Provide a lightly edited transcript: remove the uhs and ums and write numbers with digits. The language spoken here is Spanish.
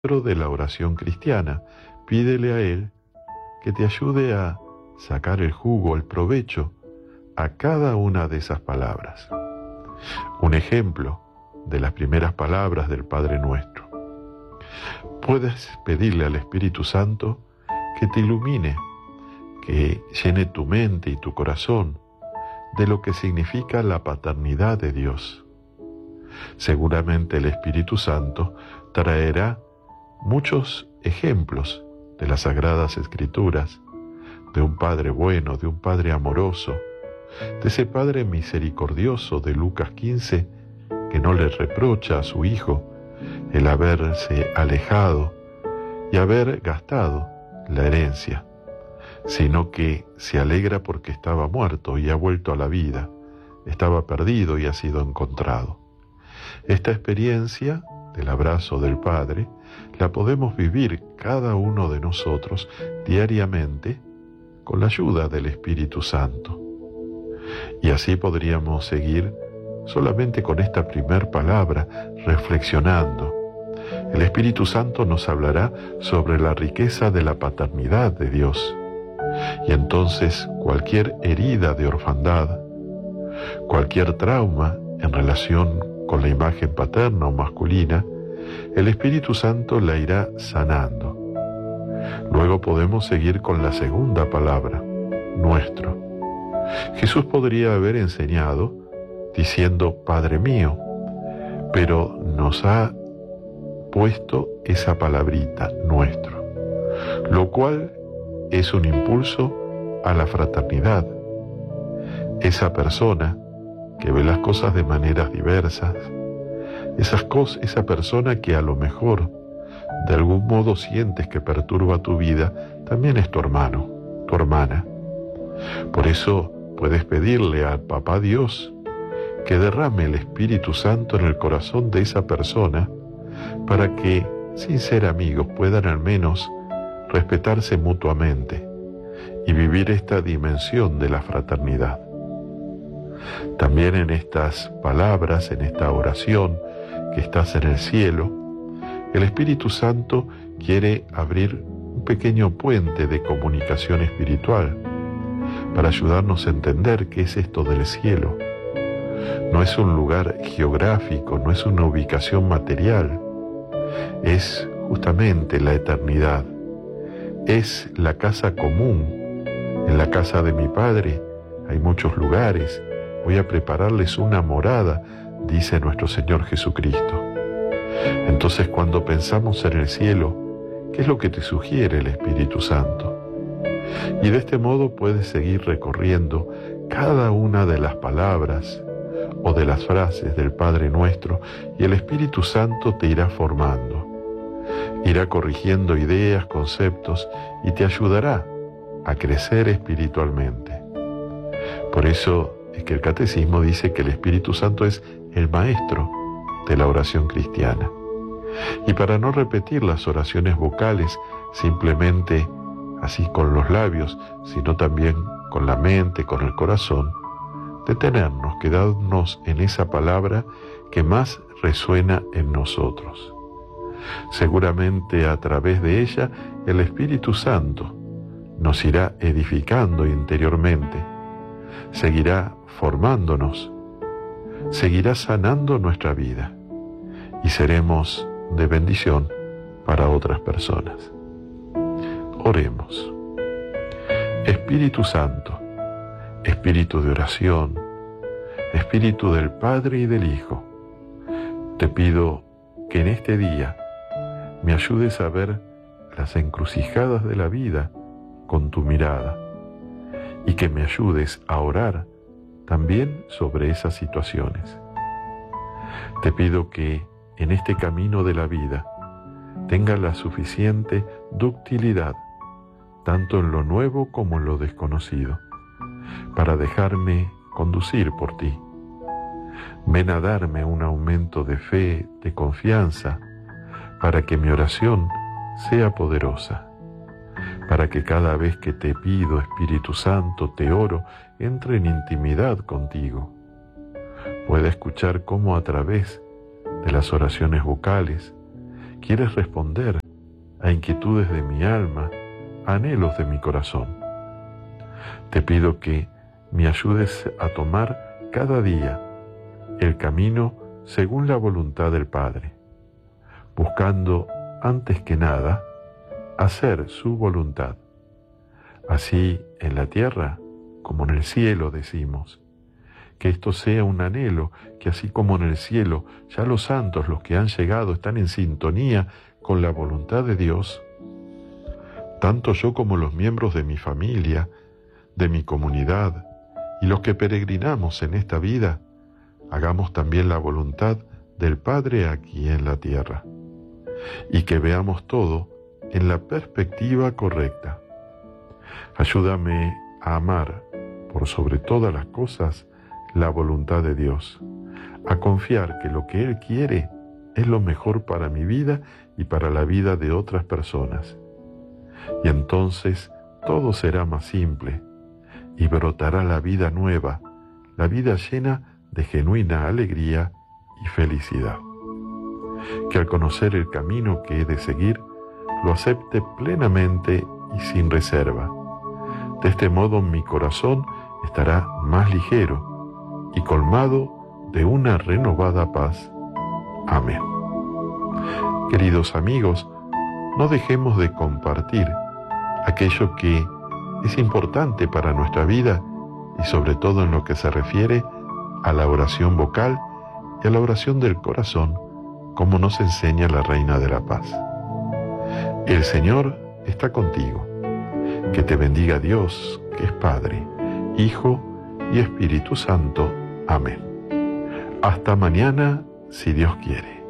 de la oración cristiana. Pídele a Él que te ayude a sacar el jugo, el provecho a cada una de esas palabras. Un ejemplo de las primeras palabras del Padre Nuestro. Puedes pedirle al Espíritu Santo que te ilumine, que llene tu mente y tu corazón de lo que significa la paternidad de Dios. Seguramente el Espíritu Santo traerá muchos ejemplos de las Sagradas Escrituras, de un Padre bueno, de un Padre amoroso, de ese Padre misericordioso de Lucas 15, que no le reprocha a su Hijo el haberse alejado y haber gastado la herencia, sino que se alegra porque estaba muerto y ha vuelto a la vida, estaba perdido y ha sido encontrado. Esta experiencia del abrazo del Padre la podemos vivir cada uno de nosotros diariamente con la ayuda del Espíritu Santo. Y así podríamos seguir solamente con esta primer palabra, reflexionando. El Espíritu Santo nos hablará sobre la riqueza de la paternidad de Dios. Y entonces cualquier herida de orfandad, cualquier trauma en relación con la imagen paterna o masculina, el Espíritu Santo la irá sanando. Luego podemos seguir con la segunda palabra, nuestro. Jesús podría haber enseñado diciendo Padre mío, pero nos ha puesto esa palabrita, nuestro, lo cual es un impulso a la fraternidad. Esa persona que ve las cosas de maneras diversas, esa persona que a lo mejor de algún modo sientes que perturba tu vida, también es tu hermano, tu hermana. Por eso puedes pedirle al Papá Dios que derrame el Espíritu Santo en el corazón de esa persona para que, sin ser amigos, puedan al menos respetarse mutuamente y vivir esta dimensión de la fraternidad. También en estas palabras, en esta oración que estás en el cielo, el Espíritu Santo quiere abrir un pequeño puente de comunicación espiritual para ayudarnos a entender qué es esto del cielo. No es un lugar geográfico, no es una ubicación material, es justamente la eternidad, es la casa común. En la casa de mi Padre hay muchos lugares, voy a prepararles una morada, dice nuestro Señor Jesucristo. Entonces, cuando pensamos en el cielo, ¿qué es lo que te sugiere el Espíritu Santo? Y de este modo puedes seguir recorriendo cada una de las palabras o de las frases del Padre Nuestro, y el Espíritu Santo te irá formando, irá corrigiendo ideas, conceptos, y te ayudará a crecer espiritualmente. Por eso es que el Catecismo dice que el Espíritu Santo es el maestro de la oración cristiana. Y para no repetir las oraciones vocales simplemente así con los labios, sino también con la mente, con el corazón, detenernos, quedarnos en esa palabra que más resuena en nosotros. Seguramente a través de ella el Espíritu Santo nos irá edificando interiormente, seguirá formándonos, seguirá sanando nuestra vida y seremos de bendición para otras personas. Oremos. Espíritu Santo, Espíritu de oración, Espíritu del Padre y del Hijo, te pido que en este día me ayudes a ver las encrucijadas de la vida con tu mirada y que me ayudes a orar también sobre esas situaciones. Te pido que en este camino de la vida tenga la suficiente ductilidad, tanto en lo nuevo como en lo desconocido, para dejarme conducir por ti. Ven a darme un aumento de fe, de confianza, para que mi oración sea poderosa, para que cada vez que te pido, Espíritu Santo, te oro, entre en intimidad contigo, pueda escuchar cómo a través de las oraciones vocales Quieres responder a inquietudes de mi alma, a anhelos de mi corazón. Te pido que me ayudes a tomar cada día el camino según la voluntad del Padre, buscando antes que nada hacer su voluntad. Así en la tierra como en el cielo decimos. Que esto sea un anhelo, que así como en el cielo ya los santos, los que han llegado, están en sintonía con la voluntad de Dios, tanto yo como los miembros de mi familia, de mi comunidad y los que peregrinamos en esta vida, hagamos también la voluntad del Padre aquí en la tierra, y que veamos todo en la perspectiva correcta. Ayúdame a amar, por sobre todas las cosas, la voluntad de Dios, a confiar que lo que Él quiere es lo mejor para mi vida y para la vida de otras personas. Y entonces todo será más simple y brotará la vida nueva, la vida llena de genuina alegría y felicidad. Que al conocer el camino que he de seguir, lo acepte plenamente y sin reserva. De este modo mi corazón estará más ligero y colmado de una renovada paz. Amén. Queridos amigos, no dejemos de compartir aquello que es importante para nuestra vida y sobre todo en lo que se refiere a la oración vocal y a la oración del corazón, como nos enseña la Reina de la Paz. El Señor está contigo. Que te bendiga Dios, que es Padre, Hijo y Espíritu Santo. Amén. Hasta mañana, si Dios quiere.